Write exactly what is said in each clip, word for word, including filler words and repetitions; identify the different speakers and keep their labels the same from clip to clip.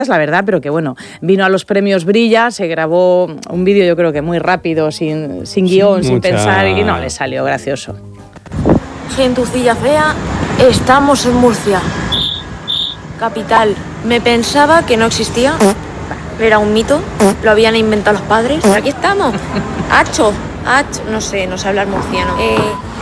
Speaker 1: es la verdad, pero que bueno, vino a los premios Brilla, se grabó un vídeo yo creo que muy rápido, sin, sin guión, sin
Speaker 2: mucha...
Speaker 1: pensar, y no le salió gracioso.
Speaker 3: Gentucilla fea, estamos en Murcia, capital. Me pensaba que no existía, era un mito, lo habían inventado los padres. Aquí estamos, hacho, hacho, no sé, no sé hablar murciano. Eh,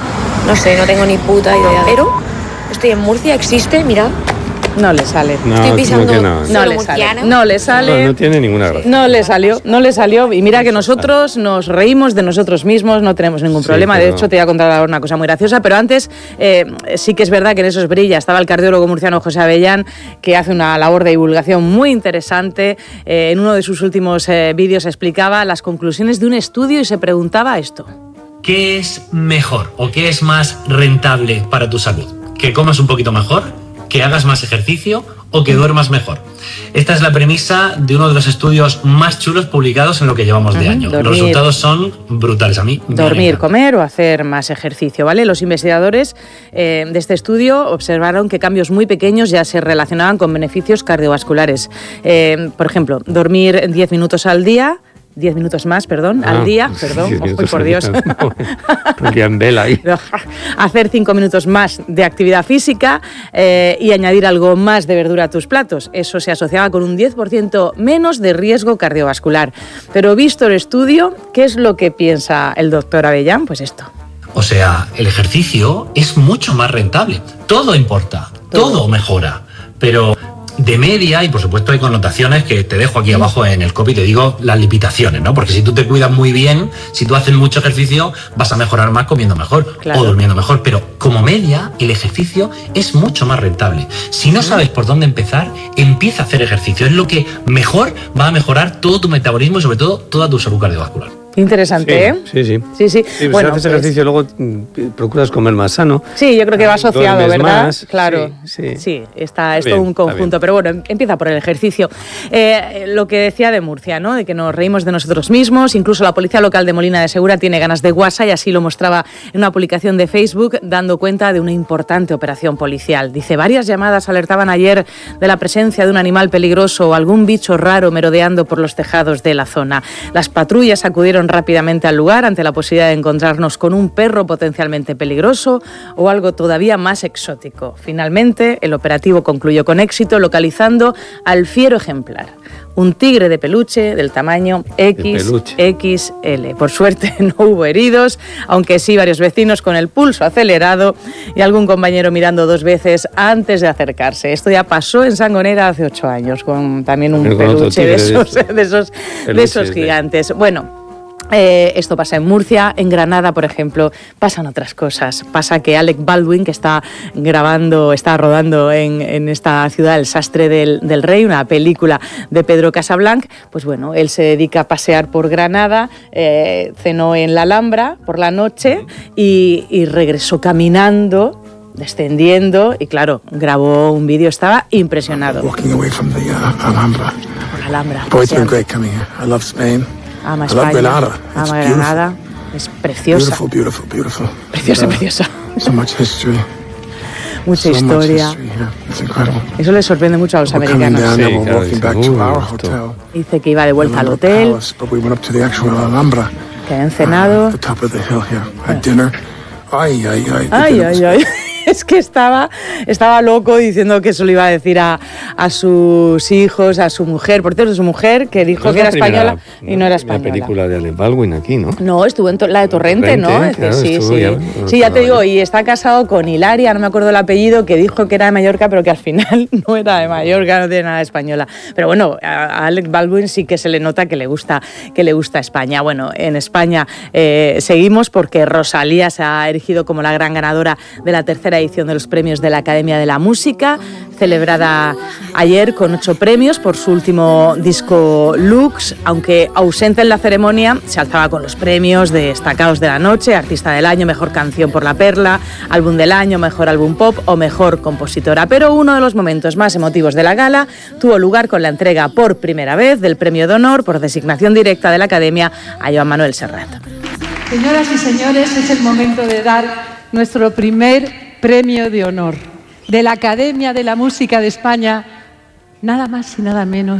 Speaker 3: no sé, no tengo ni puta idea, pero estoy en Murcia, existe, mirad.
Speaker 1: No le sale.
Speaker 2: No,
Speaker 3: Estoy pisando
Speaker 2: no, no.
Speaker 1: No le sale. No le sale.
Speaker 2: No, no tiene ninguna gracia.
Speaker 1: No le salió, no le salió. Y mira que nosotros nos reímos de nosotros mismos, no tenemos ningún problema. Sí, de hecho, te voy a contar ahora una cosa muy graciosa. Pero antes, eh, sí que es verdad que en esos Brilla estaba el cardiólogo murciano José Avellán, que hace una labor de divulgación muy interesante. Eh, en uno de sus últimos eh, vídeos explicaba las conclusiones de un estudio y se preguntaba esto.
Speaker 4: ¿Qué es mejor o qué es más rentable para tu salud? ¿Que comas un poquito mejor? ¿Que hagas más ejercicio o que duermas mejor? Esta es la premisa de uno de los estudios más chulos publicados en lo que llevamos de uh-huh. año. Dormir. Los resultados son brutales a mí.
Speaker 1: Dormir, comer o hacer más ejercicio, ¿vale? Los investigadores eh, de este estudio observaron que cambios muy pequeños ya se relacionaban con beneficios cardiovasculares. Eh, por ejemplo, dormir diez minutos al día, diez minutos más, perdón, ah, al día, perdón, oh, por Dios.
Speaker 2: No, en vela ahí.
Speaker 1: Hacer cinco minutos más de actividad física eh, y añadir algo más de verdura a tus platos. Eso se asociaba con un diez por ciento menos de riesgo cardiovascular. Pero visto el estudio, ¿qué es lo que piensa el doctor Avellán? Pues esto.
Speaker 4: O sea, el ejercicio es mucho más rentable. Todo importa, todo, todo mejora, pero... de media, y por supuesto hay connotaciones que te dejo aquí abajo en el copy, te digo las limitaciones, ¿no? Porque si tú te cuidas muy bien, si tú haces mucho ejercicio, vas a mejorar más comiendo mejor, claro, o durmiendo mejor, pero como media, el ejercicio es mucho más rentable. Si no sabes por dónde empezar, empieza a hacer ejercicio, es lo que mejor va a mejorar todo tu metabolismo y sobre todo toda tu salud cardiovascular.
Speaker 1: Interesante,
Speaker 2: sí,
Speaker 1: ¿eh?
Speaker 2: Sí, sí.
Speaker 1: sí, sí.
Speaker 2: sí
Speaker 1: bueno,
Speaker 2: si haces
Speaker 1: pues,
Speaker 2: ejercicio, luego procuras comer más sano.
Speaker 1: Sí, yo creo que va asociado, ¿verdad?
Speaker 2: Más,
Speaker 1: claro,
Speaker 2: sí, sí.
Speaker 1: sí está, es
Speaker 2: bien,
Speaker 1: todo un conjunto, pero bueno, empieza por el ejercicio. Eh, lo que decía de Murcia, ¿no? De que nos reímos de nosotros mismos, incluso la policía local de Molina de Segura tiene ganas de guasa y así lo mostraba en una publicación de Facebook dando cuenta de una importante operación policial. Dice, varias llamadas alertaban ayer de la presencia de un animal peligroso o algún bicho raro merodeando por los tejados de la zona. Las patrullas acudieron rápidamente al lugar ante la posibilidad de encontrarnos con un perro potencialmente peligroso o algo todavía más exótico. Finalmente, el operativo concluyó con éxito localizando al fiero ejemplar, un tigre de peluche del tamaño equis equis ele. Por suerte no hubo heridos, aunque sí varios vecinos con el pulso acelerado y algún compañero mirando dos veces antes de acercarse. Esto ya pasó en Sangonera hace ocho años, con también un peluche de esos, de esos, de esos gigantes. Bueno, Eh, esto pasa en Murcia, en Granada, por ejemplo, pasan otras cosas. Pasa que Alec Baldwin, que está grabando, está rodando en, en esta ciudad El sastre del, del rey, una película de Pedro Casablanc, pues bueno, él se dedica a pasear por Granada, eh, cenó en la Alhambra por la noche y, y regresó caminando, descendiendo, y claro, grabó un vídeo, estaba impresionado.
Speaker 5: Walking away from the uh, Alhambra.
Speaker 1: Por la Alhambra.
Speaker 5: Boy, it's been great coming here. I love Spain.
Speaker 1: Ama
Speaker 5: I love
Speaker 1: España,
Speaker 5: Granada.
Speaker 1: ama Granada, es preciosa.
Speaker 5: Beautiful, beautiful, beautiful.
Speaker 1: Preciosa,
Speaker 5: uh,
Speaker 1: preciosa.
Speaker 5: So much history.
Speaker 1: Mucha
Speaker 5: so
Speaker 1: historia.
Speaker 5: Much history here. It's incredible.
Speaker 1: Eso les sorprende mucho a los
Speaker 5: we're
Speaker 1: americanos.
Speaker 5: Down,
Speaker 2: sí,
Speaker 5: we're
Speaker 2: claro,
Speaker 5: walking
Speaker 2: dice,
Speaker 5: back
Speaker 2: uh,
Speaker 5: to our
Speaker 2: esto.
Speaker 5: hotel.
Speaker 1: Dice que iba de vuelta al hotel,
Speaker 5: Palace, but we went up to the actual Alhambra.
Speaker 1: que habían cenado.
Speaker 5: Uh, at the top of the hill here. Had dinner. Ay, ay, ay.
Speaker 1: Ay, ay, ay. Es que estaba, estaba loco diciendo que eso le iba a decir a, a sus hijos, a su mujer. Por cierto, su mujer, que dijo
Speaker 2: no
Speaker 1: que era
Speaker 2: primera,
Speaker 1: española y no era española.
Speaker 2: La película de Alec Baldwin aquí, ¿no?
Speaker 1: No, estuvo en to- la de Torrente,
Speaker 2: Torrente,
Speaker 1: ¿no? Es
Speaker 2: claro,
Speaker 1: decir, sí, sí.
Speaker 2: ya,
Speaker 1: Ya, sí, ya te digo, y está casado con Hilaria, no me acuerdo el apellido, que dijo que era de Mallorca, pero que al final no era de Mallorca, no tiene nada de española. Pero bueno, a Alec Baldwin sí que se le nota que le gusta, que le gusta España. Bueno, en España eh, seguimos porque Rosalía se ha erigido como la gran ganadora de la tercera edición de los premios de la Academia de la Música, celebrada ayer con ocho premios por su último disco Lux. Aunque ausente en la ceremonia, se alzaba con los premios de destacados de la noche: Artista del Año, Mejor Canción por La Perla, Álbum del Año, Mejor Álbum Pop o Mejor Compositora. Pero uno de los momentos más emotivos de la gala tuvo lugar con la entrega por primera vez del Premio de Honor por designación directa de la Academia a Joan Manuel Serrat.
Speaker 6: Señoras y señores, es el momento de dar nuestro primer Premio de Honor de la Academia de la Música de España nada más y nada menos